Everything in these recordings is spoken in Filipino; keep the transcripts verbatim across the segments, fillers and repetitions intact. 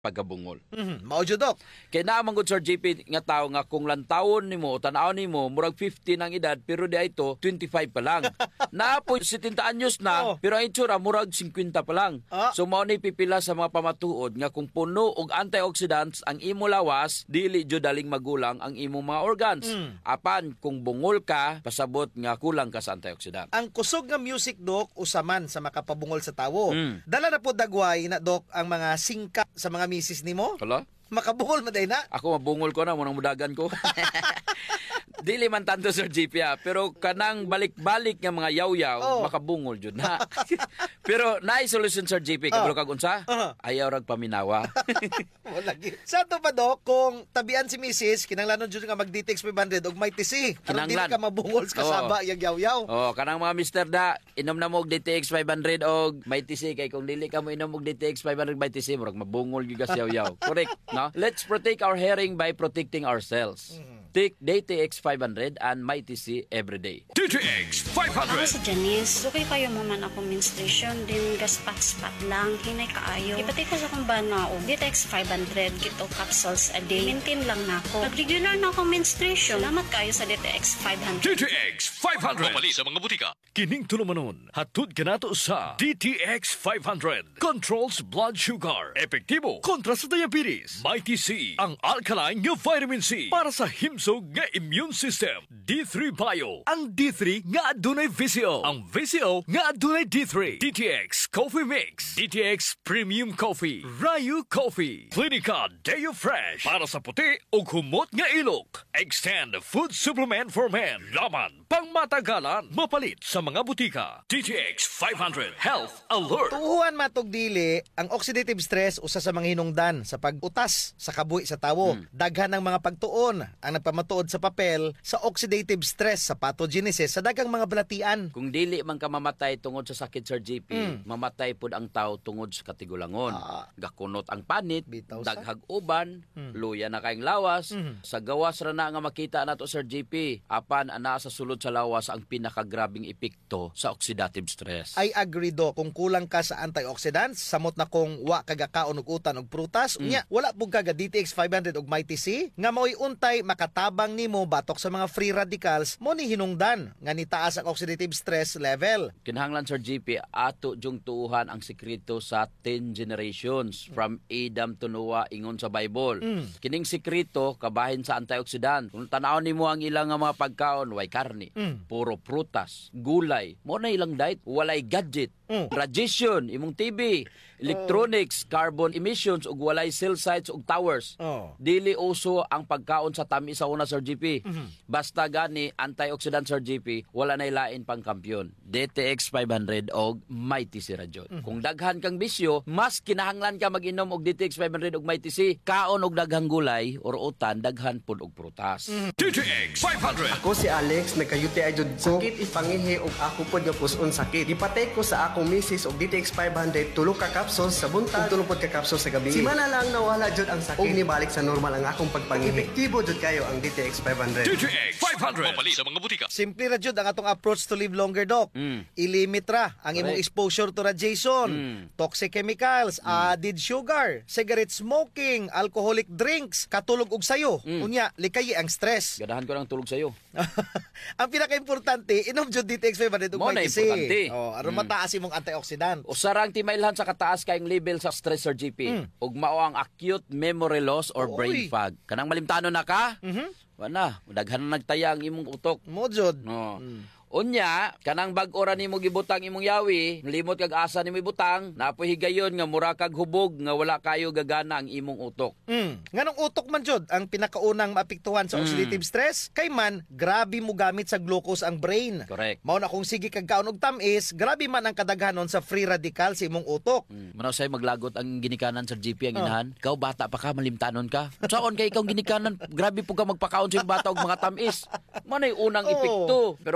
pagkabungol. Mhm, mao jud dok. Kay naa man gud Sir J P nga tawo nga kung lantawon nimo o tan-aw nimo murag fifty nang edad pero di ito twenty-five pa lang. Naa po seventy anyos na Oh. pero ang itsura murag fifty pa lang. Ah. So mao ni pipila sa mga pamatuod nga kung puno og antioxidants ang imo lawas dili jud daling magulang ang imong mga organs. Mm. Apan kung bungol ka pasabot nga kulang ka sa antioxidant. Ang kusog nga music dok usaman sa makapabungol sa tawo. Mm. Dala na po dagway na dok ang mga singka sa mga misis nimo. Kala? Makabungol maday na. Ako mabungol ko na munang mudagan ko. Dili man tanto Sir J P ha, pero kanang balik-balik nga mga yaw-yaw Oh. makabungol jud na. Pero naay solution Sir J P kabalo Oh. kag unsa? Uh-huh. Ayaw rag paminawa. Wala gyud. Sa to pa dok kung tabian si misis kinahanglan jud nga mag D T X five hundred og may T C. Aron dili Kinahanglan. ka mabungol sa kasaba yang yaw-yaw. Oh, kanang mga mister da, inom na mo og D T X five hundred og may T C kay kung dili ka mo inom og D T X five hundred may T C murag mabungol gyud ka sa yaw-yaw. Correct, no? Let's protect our hearing by protecting ourselves. Take D T X five hundred and my T C every day. D T X five Ako hundred. sa Janice, okay kayo mo man ako menstruation, din gaspat-spat lang, hinay kaayo. Ipatay ko sa kong bana o D T X five hundred, kito capsules a day. Maintain lang na ako. Pag-regular na ako menstruation, salamat kayo sa D T X five hundred. D T X five hundred. Mamali sa mga butika. Kining tulumanon, hatod ka nato sa D T X five hundred. Controls blood sugar. Epektibo kontra sa diabetes. May T C, ang alkaline nga vitamin C para sa himsog nga immune system. D three Bio, ang D three nga adunay V C O. Ang V C O nga adunay D three. D T X Coffee Mix. D T X Premium Coffee. Rayu Coffee. Clinica Deo Fresh. Para sa puti o humot nga ilok. Extend Food Supplement for Men. Laman pang matagalan. Mapalit sa mga butika. D T X five hundred Health Alert. Tuhuan matog dili, ang oxidative stress usa sa mga hinungdan sa pag-utas sa kabuhi sa tawo. Daghan ng mga pagtuon ang nagpamatuod sa papel sa oxidative stress sa pathogenesis sa daghang mga balatian. Kung dili man ka mamatay tungod sa sakit Sir J P, mamatay pud ang tao tungod sa katigulangon. Ah. Gakunot ang panit, Bitaw sa- daghag uban, luya na kaing lawas. Sa gawas ra na nga makita nato Sir J P, apan ana sa sulod sa lawas ang pinakagrabing epekto sa oxidative stress. I agree do, kung kulang ka sa antioxidants, samot na kung wa kagakaon og utan og prutas, unya wala pug kaga D T X five hundred og may T C nga mao'y untay makatabang nimo batok sa mga free radicals mo ni hinungdan nga nitaas ang oxidative stress level. Kinahanglan Sir J P, ato jung tuuhan ang sekreto sa ten generations from Adam to Noah ingon sa Bible. Kining sekreto kabahin sa antioxidant. Kung tanaw nimo ang ilang nga mga pagkaon, way karne, puro prutas, gulay, mo na ilang diet, walay gadget. Mm. Radiation, imong T V, electronics, carbon emissions ug walay cell sites ug towers. Oh. Dili uso ang pagkaon sa tamis sa una Sir G P. Basta gani antioxidant Sir G P, wala na ilain pang kampyon. D T X five hundred og Mighty C Radion. Kung daghan kang bisyo, mas kinahanglan ka mag-inom og D T X five hundred og Mighty C. Kaon og daghang gulay or utan daghan pud og prutas. D T X five hundred. Ako si Alex, nagka-U T I jud ko. Sakit ipangihi og ako pod nga puson sakit. Ipatay ko sa akong misis og D T X five hundred tulo ka capsules sa buntag ug tulo pod ka capsules sa gabi. Si mana lang nawala jud ang sakit. Og nibalik sa normal ang akong pagpangihi. Epektibo jud kayo ang D T X five hundred. D T X five hundred. Mamali sa mga butika. Simple ra jud ang atong approach to live longer, Doc. Mm. Ilimit ra ang imong Correct. exposure to radiation, Mm. toxic chemicals, added sugar, cigarette smoking, alcoholic drinks, katulog og sayo. Unya, likayi ang stress. Gadahan ko ng tulog sayo. Ang pinaka-importante, inom jud D T X five hundred ug Mo na may T C. importante. Oh, aron mataas imong antioxidant. Usarang timailhan sa kataas kayong level sa stress Sir G P. Ug mao ang acute memory loss or Oy. brain fog. Kanang malimtano na ka? Mhm. Wala, daghan na nagtaya ang imong utok. Mo jud. No. Unya, kanang bag-ora nimo gibutang imong yawi, limot kag asa nimo ibutang, napoy higayon nga mura kag hubog nga wala kayo gagana ang imong utok. Mm. Nganong utok man jud ang pinakaunang maapektuhan sa oxidative stress, kay man grabe mo gamit sa glucose ang brain. Correct. Mao na kung sige kag kaon og tamis, grabe man ang kadaghanon sa free radical sa imong utok. Mm. Manaw say maglagot ang ginikanan sa G P ang Oh. inahan. Ikaw bata pa ka malimtanon ka. Saon kay ikaw ginikanan, grabe po ka magpakaon sa imong bata og mga tamis. Manay unang Oh. epekto. Pero kung wise ka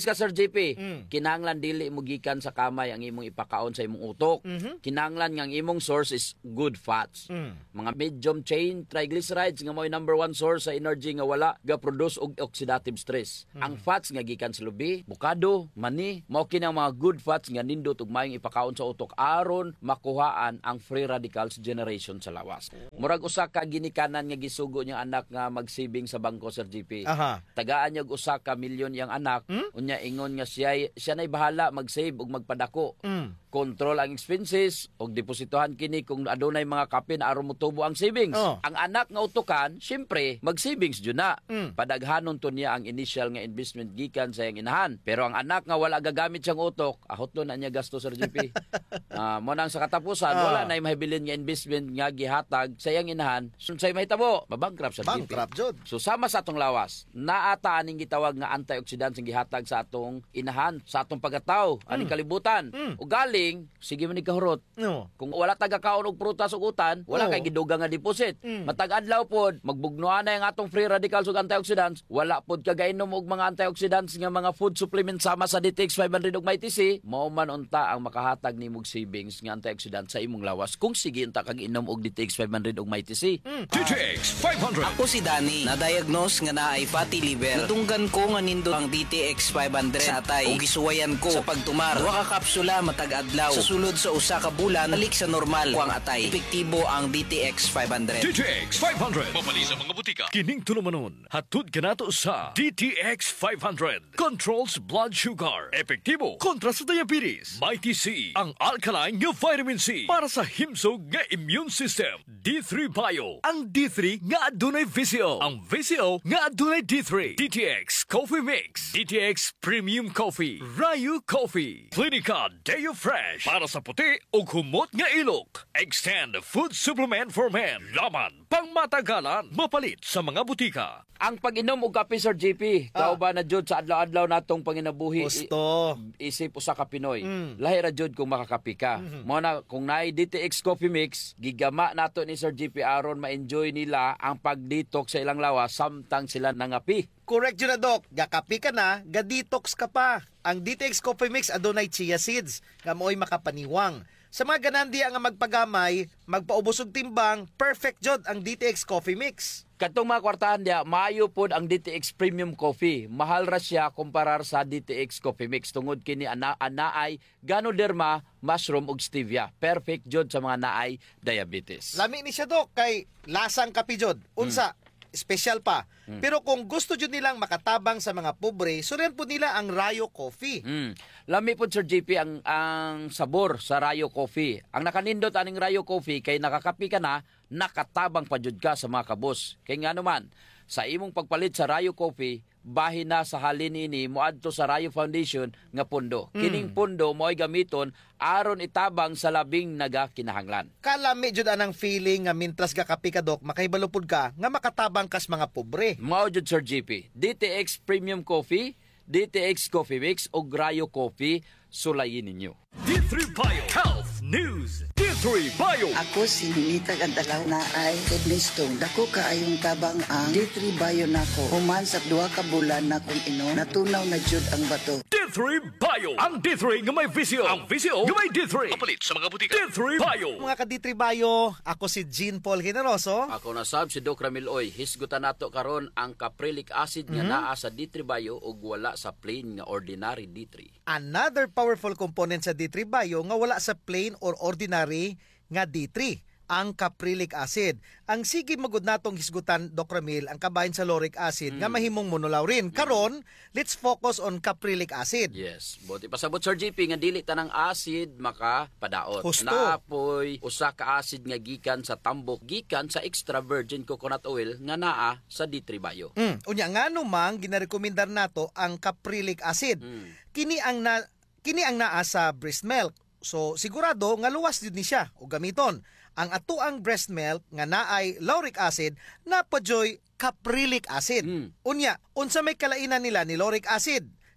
ka Sir J P, Mm. kinahanglan dili mo gikan sa kamay ang imong ipakaon sa imong utok. Mhm. Kinahanglan nga ang imong source is good fats. Mm. Mga medium chain triglycerides nga mo'y number one source sa energy nga wala ga-produce og oxidative stress. Ang fats nga gikan sa lubi, bukado, mani, mao kini ang mga good fats nga nindot ug maayong ipakaon sa utok aron makuhaan ang free radicals generation sa lawas. Murag usa ka ginikanan nga gisugo niyang anak nga mag-saving sa bangko Sir G P. Aha. Tagaan niya og usa ka milyon yang anak, unya ingon nga siya siya nay bahala mag-save ug magpadako. Mm. Control ang expenses og depositohan kini kung adunay mga kape na aron motubo ang savings. Oh. Ang anak nga utukan, syempre, mag-savings jud na. Mm. Padaghanon to niya ang initial nga investment gikan sa iyang inahan. Pero ang anak nga wala gagamit siyang utok, ahot na niya gasto Sir G P. Ah, mo nang sa katapusan, Ah. wala na mahibilin nga investment nga gihatag sa iyang inahan. Sunsay mahitabo, mabankrupt Sir G P. Bankrupt jud. So sama sa atong lawas, naata aning gitawag nga antioxidants ang gihatag sa atong inahan, sa atong pagkatao, aning kalibutan. Mm. O galing, sige man ni kahurot. No. Kung wala taga-kaon og prutas ug utan, wala Oo. kay giduga nga deposit. Mm. Matag adlaw pod, magbugnuan na ang atong free radicals ug antioxidants, wala pod kagainom og mga antioxidants nga mga food supplements sama sa D T X five hundred ug may T C, mao man unta ang makahatag nimog savings nga antioxidants sa imong lawas kung sige unta kag inom og D T X five hundred ug may T C. D T X five hundred. Ako si Danny, na-diagnose nga naay fatty liver. Natunggan ko nga nindot ang D T X five hundred sa atay ug gisuwayan ko sa pagtumar. Duha ka kapsula matag adlaw. Sa sulod sa usa ka bulan, balik sa normal ko ang atay. Epektibo ang D T X five hundred. D T X five hundred. Mapali sa mga butika. Kining tulumanon. Hatod kanato sa D T X five hundred. Controls blood sugar. Epektibo kontra sa diabetes. May T C. Ang alkaline nga vitamin C para sa himsog nga immune system. D three Bio. Ang D three nga adunay V C O. Ang V C O nga adunay D three. D T X Coffee Mix. D T X Premium Coffee. Rayu Coffee. Clinica Deo Fresh. Para sa puti o humot nga ilok. Extend Food Supplement for Men. Laman pang matagalan. Mapalit sa mga butika. Ang pag-inom og kape Sir J P, Ah. kauban na jud sa adlaw-adlaw natong panginabuhi. Gusto. I- isip usa ka Pinoy. Mm. Lahi ra jud kung makakapi ka. Mo na kung naay D T X Coffee Mix, gigama nato ni Sir J P aron ma-enjoy nila ang pag-detox sa ilang lawas samtang sila nangapi. Correct yun na, Doc. Gakapi ka na, ga-detox ka pa. Ang D T X Coffee Mix adunay chia seeds, nga mo'y makapaniwang. Sa mga ganandiya nga magpagamay, magpaubos og timbang, perfect jod ang D T X Coffee Mix. Katong mga kwartahan dia, maayo pod ang D T X Premium Coffee. Mahal ra siya kumparar sa D T X Coffee Mix tungod kini ana anaay Ganoderma, mushroom ug stevia. Perfect jod sa mga naay diabetes. Lami ni siya, Doc, kay lasang kapi jod. Unsa, special pa. Pero kung gusto jud nilang makatabang sa mga pobre, surian po nila ang Rayo Coffee. Mm. Lami po Sir J P ang ang sabor sa Rayo Coffee. Ang nakanindot aning Rayo Coffee kay nakakapi ka na, nakatabang pa jud ka sa mga kabos. Kay nga naman, sa imong pagpalit sa Rayo Coffee, bahin na sa halin ini moadto sa Rayo Foundation nga pundo. Kining pundo mo'y gamiton aron itabang sa labing nagakinahanglan. Kalami jud anang feeling nga mintras gakapi ka, Doc, makahibalupod ka nga makatabang kas mga pobre. Mao jud Sir J P, D T X Premium Coffee, D T X Coffee Mix ug Rayo Coffee, sulayin ninyo. D three Bio Health News. D three Bio. Ako si Nitag Antalaw na ay kidney stone. Dako kaayong tabang ang D three Bio nako. Human sa duha ka bulan na kung inom, natunaw na jud ang bato. D three Bio. Ang D three nga may V C O. Ang V C O nga may D three. Mapalit sa mga butika. D three Bio. Mga ka-D three Bio, ako si Jean Paul Generoso. Ako na sab si Doc Ramil Oy, hisgutan nato karon ang caprylic acid nga naa sa D three Bio ug wala sa plain nga ordinary D three. Another powerful component sa D three Bio nga wala sa plain or ordinary nga D three, ang caprylic acid. Ang sige magud natong hisgutan, Doc Ramil, ang kabahin sa lauric acid nga mahimong monolaurin. Karon, let's focus on caprylic acid. Yes, buti pasabot Sir J P nga dili tanang acid makapadaot. Husto. Naapoy usa ka acid nga gikan sa tambok, gikan sa extra virgin coconut oil nga naa sa D three Bio. Mm. Unya ngano mang ginarekomendar nato ang caprylic acid. Mm. Kini ang na kini ang naa sa breast milk. So sigurado nga luwas jud ni siya o gamiton. Ang atuang breast milk nga naay lauric acid napajoy caprylic acid. Mm. Unya, unsa may kalainan nila ni lauric acid?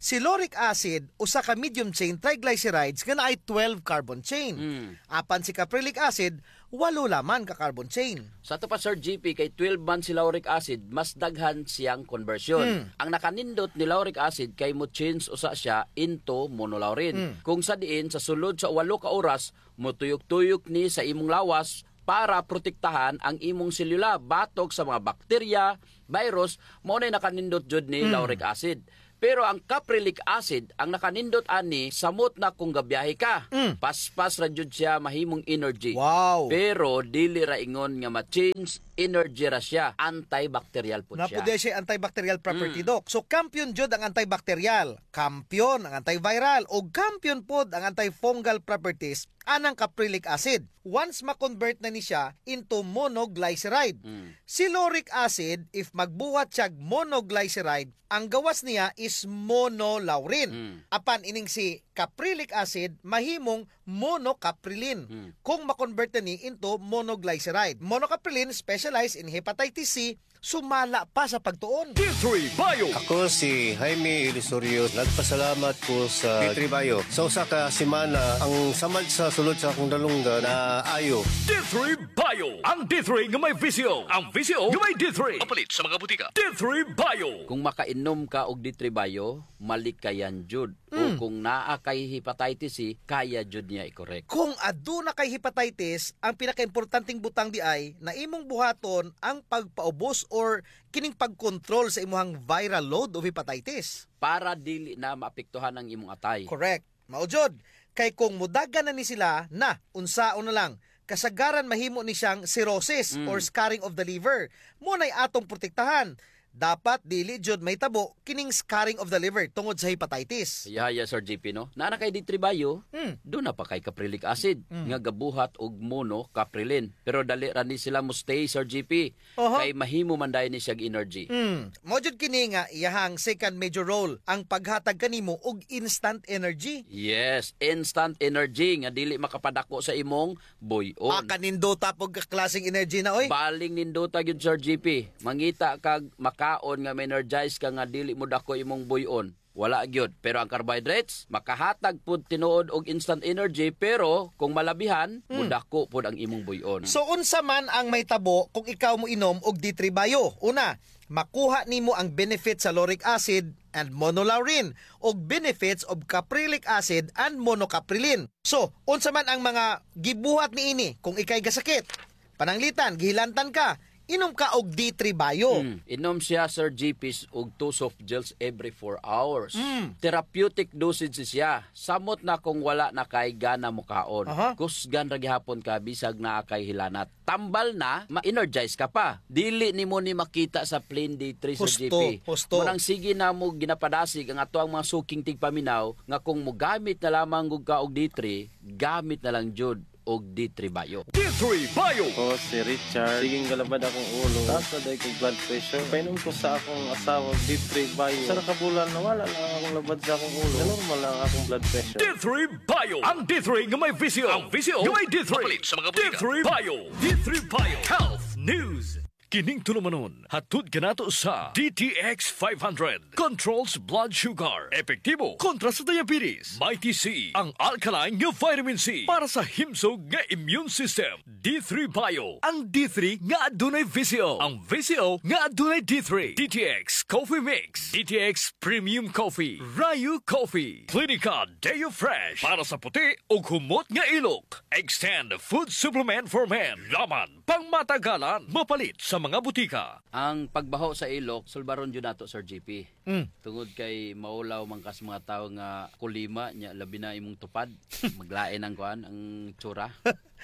Si lauric acid usa ka medium chain triglycerides nga naay twelve carbon chain. Mm. Apan si caprylic acid walo laman ka carbon chain. Sa to pa Sir G P, kay twelve man si lauric acid, mas daghan siyang conversion. Mm. Ang nakanindot ni lauric acid kay mo change usa siya into monolaurin. Mm. Kung sa diin sa sulod sa walo ka oras, motuyok-tuyok ni sa imong lawas para protektahan ang imong selula batok sa mga bakterya, virus, mao na nakanindot jud ni Mm. lauric acid. Pero ang caprylic acid, ang nakanindot ani, samot na kung gabiyahe ka. Mm. Paspas ra jud siya mahimong energy. Wow. Pero dili ra ingon nga ma-change energy ra siya, antibacterial po siya. Napudya siya antibacterial property, Mm. Doc. So, kampiyon jud ang antibacterial, kampiyon ang antiviral, o kampiyon pod ang antifungal properties anang caprylic acid. Once ma-convert na ni siya into monoglyceride. Mm. Si lauric acid, if magbuhat siya monoglyceride, ang gawas niya is monolaurin. Mm. Apan ining si caprylic acid, mahimong monocaprilin. Mm. Kung ma-convert na ni into monoglyceride. Monocaprilin specialized in hepatitis C, sumala pa sa pagtuon. D three Bio. Ako si Jaime Ilisorio. Nagpasalamat ko sa D three Bio. Sa usa ka semana, ang samad sa sulod sa akong dalungga na ayo. D three Bio. Ang D three nga may visio. Ang visio nga may D three. Mapalit sa mga butika. D three Bio. Kung makainom ka og D three Bio, malikayan jud. Mm. O kung naa kay hepatitis C, kaya jud niya i-correct. Kung aduna kay hepatitis, ang pinakaimportanteng butang di ay na imong buhaton ang pagpaubos or kining pagkontrol sa imong viral load of hepatitis. Para dili na maapektuhan ang imong atay. Correct. Maujod. Kay kung mudagan na ni sila na unsaon na lang, kasagaran mahimo ni siyang cirrhosis Mm. or scarring of the liver. Munay atong protektahan. Dapat dili jud may tabo kining scarring of the liver tungod sa hepatitis. Yaya Sir G P, no? Naa na kay D three Bio, Hmm. doon na pa kay caprylic acid nga gabuhat og monocaprilin. Pero dali ra ni sila mo stay Sir G P. Oho. Kay mahimo man dayon ni siya energy. Hmm. Mo jud kini nga iyahang second major role ang paghatag kanimo og instant energy. Yes, instant energy nga dili makapadako sa imong buyon. Makanindota pog klaseng energy na oy. Baling nindota gyud Sir G P. Mangita kag makaon nga ma-energize ka nga dili mo dako imong buyon. Wala gyud. Pero ang carbohydrates makahatag pud tinuod og instant energy, pero kung malabihan, mudako pud ang imong buyon. So unsa man ang may tabo kung ikaw mo inom og D three Bio? Una, makuha nimo ang benefits sa lauric acid and monolaurin og benefits of caprylic acid and monocaprilin. So, unsa man ang mga gibuhat niini kung ikay gasakit? Pananglitan, gihilantan ka, inom ka og D three Bio. Mm. Inom siya Sir G P og two soft gels every four hours. Mm. Therapeutic dosage siya. Samot na kung wala na kay gana mo kaon. Aha. Kusgan ra gihapon ka bisag naa kay hilanat. Tambal na, ma-energize ka pa. Dili nimo ni makita sa plain D three Sir G P. Husto, husto. Munang sige na mo ginapadasig ang ato ang mga suking tigpaminaw nga kung mo gamit na lamang gug ka og D three, gamit na lang jud og D three Bio. D three Bio. Ako si Richard. Siging galabad akong ulo. Taas na dahil kong blood pressure. Painom ko sa akong asawa D three Bio. Sa nakabulan, nawala lang akong labad sa akong ulo. Normal lang akong blood pressure. D three Bio. Ang D three nga may visio. Ang visio nga may D three. Mapalit sa mga butika. D three Bio. D three Bio. Health News. Kining tulumanon, hatod kanato sa D T X five hundred. Controls blood sugar. Epektibo kontra sa diabetes. Mighty C, ang alkaline nga vitamin C para sa himsog nga immune system. D three Bio, ang D three nga adunay visio. Ang visio nga adunay D three. D T X Coffee Mix. D T X Premium Coffee. Rayu Coffee. Clinica Deo Fresh para sa puti o humot nga ilok. Extend Food Supplement for Men. Laman pang matagalan. Mapalit sa mga butika. Ang pagbaho sa ilok, sulbaron jud nato Sir G P. Mm. Tungod kay maulaw man kas mga tawo nga kulima nya labi na imong tupad, maglain ang kuan ang tsura.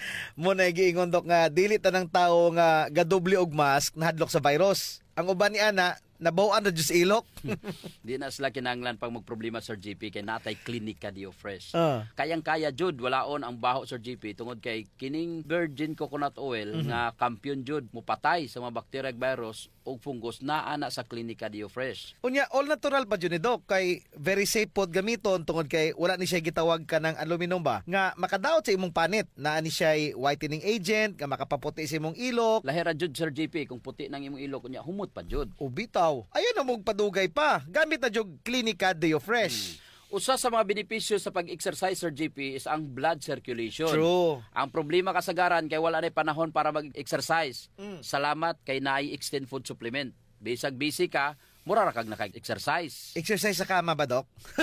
Mo na giingon Dok nga dili tanang tawo nga gadoble og mask nahadlok sa virus. Ang uban ni ana nabaw-an ra jud sa ilok. Di na sila kinahanglan pang magproblema Sir G P kay natay klinika Deo Fresh. Ah. Kayang-kaya jud walaon ang baho Sir G P tungod kay kining virgin coconut oil Mhm. nga kampiyon jud mupatay sa mga bacteria ug virus ug fungus naa na sa klinika Deo Fresh. Unya all natural pa jud ni Doc kay very safe pod gamiton tungod kay wala ni siya gitawag ka ng aluminum ba nga makadaot sa imong panit naa ni siya whitening agent nga makapaputi sa imong ilok. Lahira jud Sir G P kung puti nang imong ilok unya humot pa jud. O bitaw Wow. Ayun na mong padugay pa. Gamit na jog Clinica Deo Fresh. Usa sa mga benepisyo sa pag-exercise, Sir G P, is ang blood circulation. True. Ang problema kasagaran kay wala na panahon para mag-exercise. Mm. Salamat kay naay extend food supplement. Bisag busy ka, mura ra kag naka-exercise. Exercise sa kama ba, Doc?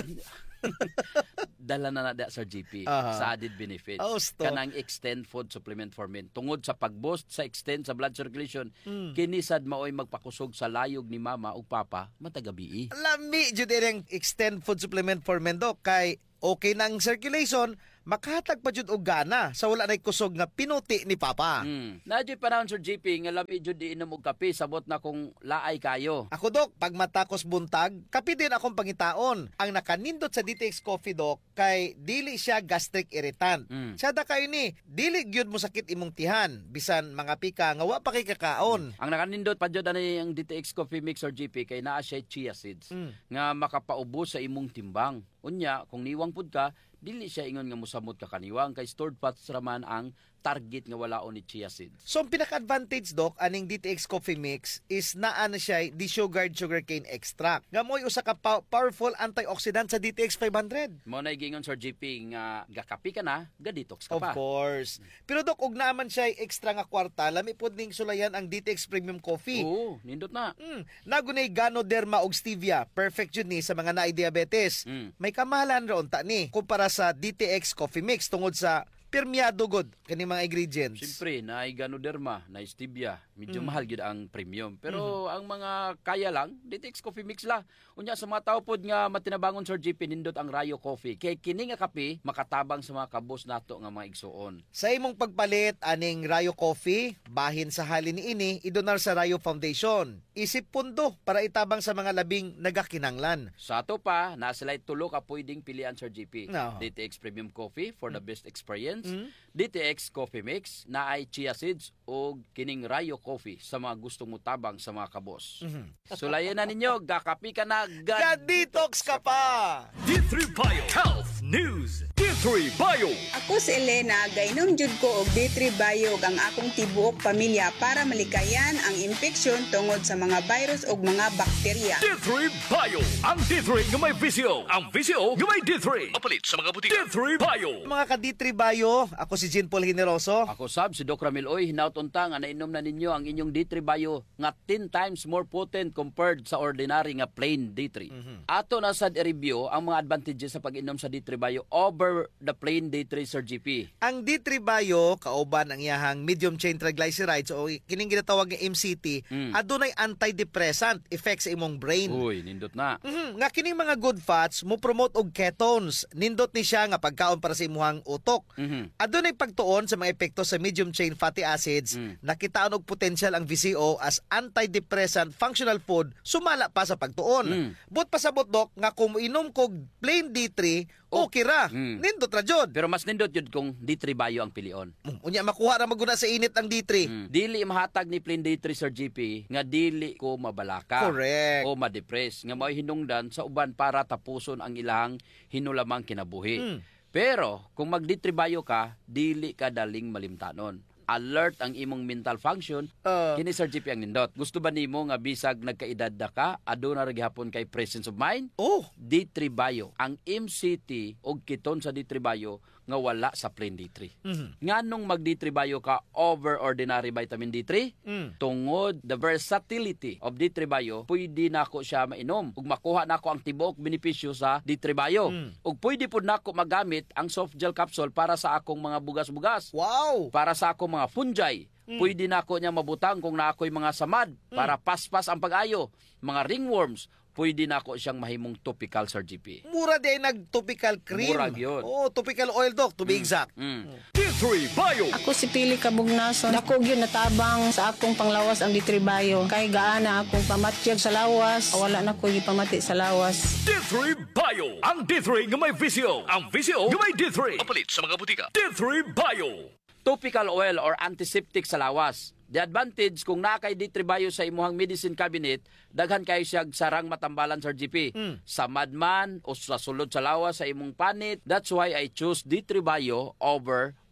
Dala na na da, Sir G P, Aha. sa added benefits. Oh, stop. Kanang extend food supplement for men. Tungod sa pag-boost sa extend sa blood circulation, Mm. kinisad maoy magpakusog sa layog ni mama ug papa matagabi. Lami jud ang extend food supplement for men, Doc, kay okay na ang circulation, makahatag pa jud og gana sa wala nay kusog nga pinuti ni Papa. Mm. Nadyo panahon, Sir G P, nga lami jud di inom og kape, sabot na kung laay kayo. Ako, Doc, pag matakos buntag, kape din akong pangitaon. Ang nakanindot sa D T X Coffee, Doc, kay dili siya gastric irritant. Mm. Sada kayo ni, dili gyud mo sakit imong tihan, bisan mga pika nga wa pa kay kakaon. Ang nakanindot pa jud ani ang D T X Coffee Mix, Sir G P, kay naa siya chia seeds Mm. nga makapaubos sa imong timbang. Unya, kung niwang pud ka, dili siya ingon nga musamot ka kaniwang kay stored fats raman ang target nga walaon ni chia seeds. So, ang pinaka-advantage, Doc, aning D T X Coffee Mix is naa na siya desugared sugarcane extract. Nga mo'y usa ka pa- powerful antioxidant sa D T X five hundred. Mo na gingon, Sir G P, nga gakapi ka na, ga-detox ka Of pa. course. Pero, Doc, ug naaman siya extra nga kwarta, lami pod ning sulayan ang D T X Premium Coffee. Oo, nindot na. Mm, nagunay Ganoderma og stevia. Perfect yun ni sa mga naay diabetes. Mm. May kamahalan ron ta ni kumpara sa D T X Coffee Mix tungod sa permeado good kani mga ingredients. Siyempre, na ganoderma, na stevia, medyo Mm. mahal gyud ang premium. Pero ang mga kaya lang, D T X Coffee Mix la. Unya sa mga tao pod nga matinabangon, Sir G P, nindot ang Rayo Coffee. Kay kini nga kape makatabang sa mga kabos nato nga mga igsuon. Sa imong pagpalit aning Rayo Coffee, bahin sa halin niini idonar sa Rayo Foundation. Isip pundo para itabang sa mga labing nagakinanglan. Sa ato pa, na sila tulo ka pwedeng pilian, Sir G P. No. D T X Premium Coffee for the best experience. Mm. D T X Coffee Mix na ay chia seeds o kining Rayo Coffee sa mga gustong mutabang sa mga kabos. Mhm. Sulayan na ninyo, gakapi ka na, Ga-detox ka pa! D three Bio Health News. D three Bio. Ako si Elena, gainom jud ko og D three Biog ang akong tibuok pamilya para malikayan ang infeksyon tungod sa mga virus ug mga bakterya. D three Bio. Ang D three nga may visio. Ang visio nga may D three. Mapalit sa mga butika. D three Bio. Mga ka-D three Bio, ako si Jean Paul Generoso. Ako sab si Doc Ramil Oy, hinautunta nga nainom na ninyo ang inyong D three Bio nga ten times more potent compared sa ordinary nga plain D three. Mhm. Ato na sad i-review ang mga advantages sa pag-inom sa D three Bio over the plain D three, Sir G P. Ang D three Bio, kauban ang iyahang medium chain triglycerides o kining ginatawag nga M C T, Mm. adunay antidepressant effect sa imong brain. Uy, nindot na. Mhm, nga kining mga good fats mo promote og ketones. Nindot ni siya nga pagkaon para sa imuhang utok. Mhm. Adunay pagtuon sa mga epekto sa medium chain fatty acids. Mm. Nakitaon og potential ang V C O as antidepressant functional food sumala pa sa pagtuon. Mm. But pasabot, Dok, nga kung inom kog plain D three, Oh. okay ra. Mm. Nindot ra jud. Pero mas nindot yun kung D three Bio ang pilion. Mm, Unya makuha ra maguna sa init ang D three. Mm. Dili mahatag ni plain D three, Sir G P, nga dili ko mabalaka. Correct. O ma-depress. Nga mao'y hinungdan sa uban para tapuson ang ilang hinulamang kinabuhi. Mm. Pero, kung mag-D three Bio ka, dili ka daling malimtanon. Alert ang imong mental function. Uh, Kini, Sir G P, ang nindot. Gusto ba nimo nga bisag nagkaedad na ka, aduna ra gihapon kay presence of mind? oh, D three Bio. Ang M C T og kiton sa D three Bio nga wala sa plain D three. mhm. Nganong mag D three Bio ka over ordinary vitamin D three? Mm. Tungod the versatility of D three Bio, pwede nako siya mainom ug makuha nako ang tibuok benepisyo sa D three Bio. Mm. Ug pwede pud nako magamit ang soft gel capsule para sa akong mga bugas-bugas, Wow. para sa akong mga fungi. Mm. Pwede nako niya mabutang kung na ako'y mga samad para paspas ang pag-ayo, mga ringworms. Pwede nako siyang mahimong topical, Sir G P. Mura di ay nag-topical cream. Murag yun. Oh, topical oil, Dok, to be exact. Mm. D three Bio. Ako si Pili Kabugnason. Dako gyud natabang sa akong panglawas ang D three Bio. Kay gaana akong pamatyag sa lawas. Wala na ko gipamati sa lawas. D three Bio. Ang D three nga may visio. Ang visio nga may D three. Mapalit sa mga butika. D three Bio. Topical oil or antiseptic sa lawas. The advantage kung nakay D three Bio sa imuhang medicine cabinet, daghan kayo siyag sarang matambalan, Sir G P. Mm. Sa madman o sa sulod sa lawas sa imong panit. That's why I choose D three Bio over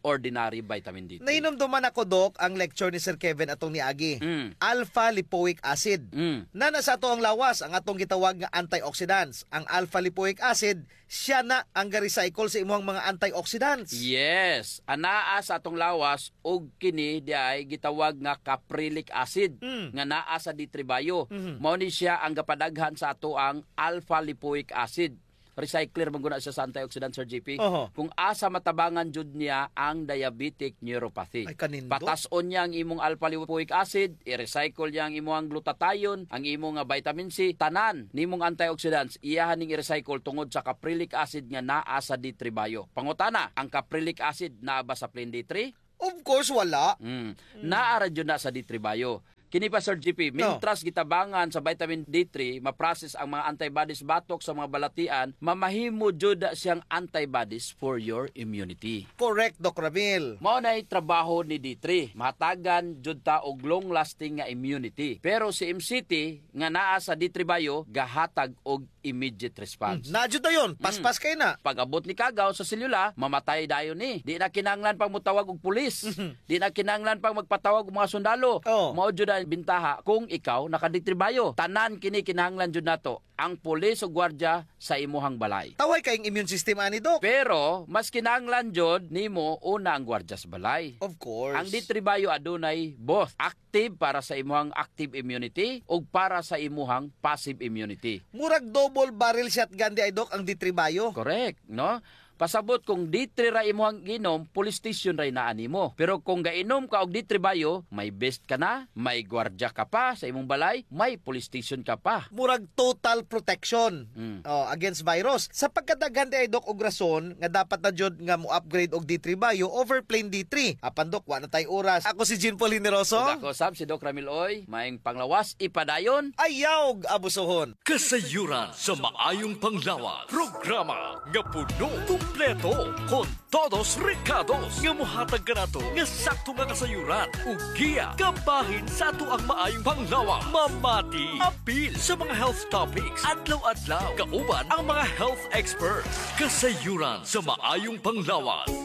ordinary vitamin D three. Nainomduman ako, Dok, ang lecture ni Sir Kevin atong niagi. Mm. Alpha-lipoic acid. Mm. Na nasa ato ang lawas, ang atong gitawag nga antioxidants. Ang alpha-lipoic acid, siya na ang ga-recycle sa imong mga antioxidants. Yes, anaa sa atong lawas og kini di ay gitawag nga caprylic acid Mm. nga naa sa D three bio. Mhm. Mao ni siya ang gapadaghan sa ato ang alpha-lipoic acid. Recycler man guna siya sa antioxidant, Sir J P. Oho. Kung asa matabangan jud niya ang diabetic neuropathy. Ay, kanindo. Patason niya ang imong alpha-lipoic acid, i-recycle niya ang imong glutathione, ang imong nga vitamin C, tanan nimong antioxidants, iyahan ning i-recycle tungod sa caprylic acid nga naa sa D three bio. Pangutana, ang caprylic acid naa ba sa plain D three? Of course, wala. Mm. Naara jud na sa D three bio. Kini pa, Sir G P, mintras gitabangan sa vitamin D three, ma-process ang mga antibodies batok sa mga balatian, mamahimo jud siyang antibodies for your immunity. Correct, Doc Ramil. Mao na trabaho ni D three. Matagan jud ta og long-lasting nga immunity. Pero si M C T nga naa sa D three bio gahatag og immediate response. Nadyo na yun. Paspas kay na. Pag abot ni kagaw sa selula, mamatay dayon ni. Di na kinahanglan pang mutawag og pulis. Di na kinahanglan pang magpatawag og mga sundalo. Oh. Mao jud ang bintaha kung ikaw nakaditribayo. Tanan kini kinahanglan jud nato ang pulis o gwardiya sa imuhang balay. Taway kayong immune system ani, Doc. Pero mas kinahanglan jud nimo una ang gwardiya sa balay. Of course. Ang D three bio adunay both active para sa imuhang active immunity ug para sa imuhang passive immunity. Murag double barrel shotgun di ay, Doc, ang D three bio. Correct, no? Pasabot kung D three ra imuhang ginom, police station ra inaani mo. Pero kung gainom ka og D three bio, may best ka na, may gwardiya ka pa sa imong balay, may police station ka pa. Murag total protection Mm. oh, against virus. Sa pagkadaghan di ay, Doc, og rason nga dapat na jud nga mo upgrade og D three bio over plain D three. Apan, Doc, wa na tay oras. Ako si Jean Paul Generoso. Ug ako sab si Doc Ramil Oy, maayong panglawas ipadayon. Ayaw abusohon. Kasayuran sa maayong panglawas. Programa nga puno, kumpleto, con todos recados. Nga muhatag ka nato nga sakto nga kasayuran. Ug giya, kabahin sa ato ang maayong panglawas. Mamati, apil sa mga health topics. Adlaw-adlaw, kauban ang mga health experts. Kasayuran sa maayong panglawas.